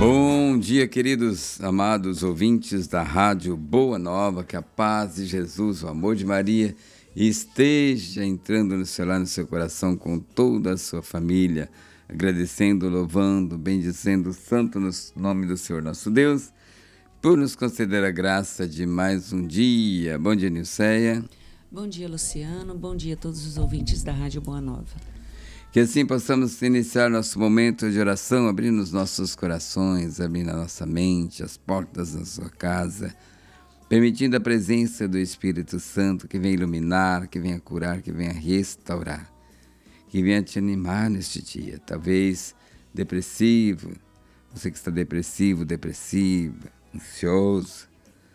Bom dia, queridos amados ouvintes da Rádio Boa Nova, que a paz de Jesus, o amor de Maria esteja entrando no seu lar, no seu coração, com toda a sua família, agradecendo, louvando, bendizendo o santo nome do Senhor nosso Deus, por nos conceder a graça de mais um dia. Bom dia, Nilceia. Bom dia, Luciano. Bom dia a todos os ouvintes da Rádio Boa Nova. Que assim possamos iniciar nosso momento de oração, abrindo os nossos corações, abrindo a nossa mente, as portas da sua casa, permitindo a presença do Espírito Santo que vem iluminar, que venha curar, que venha restaurar, que venha te animar neste dia. Talvez depressivo, você que está depressivo, depressiva, ansioso.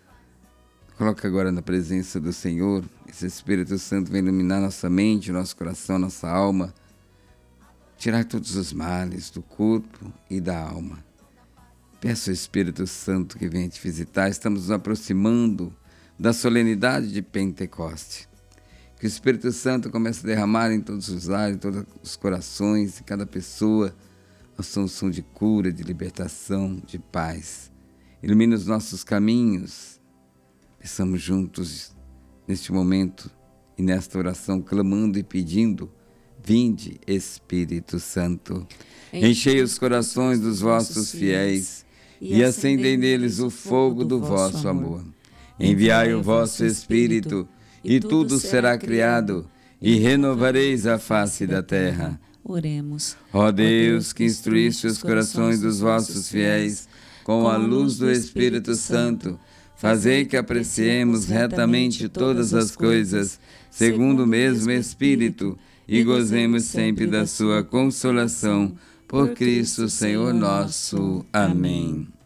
Coloca agora na presença do Senhor, esse Espírito Santo vem iluminar nossa mente, nosso coração, nossa alma, tirar todos os males do corpo e da alma. Peço ao Espírito Santo que venha te visitar. Estamos nos aproximando da solenidade de Pentecoste. Que o Espírito Santo comece a derramar em todos os lares, em todos os corações, em cada pessoa, a solução de cura, de libertação, de paz. Ilumina os nossos caminhos. Estamos juntos neste momento e nesta oração, clamando e pedindo: vinde, Espírito Santo, enchei os corações dos vossos fiéis e acendei neles o fogo do vosso amor. Enviai o vosso Espírito e tudo será criado e renovareis a face da terra. Oremos. Ó Deus, que instruíste os corações dos vossos fiéis com a luz do Espírito Santo, fazei que apreciemos retamente todas as coisas, segundo o mesmo Espírito, e gozemos sempre da sua consolação, por Cristo Senhor nosso. Amém.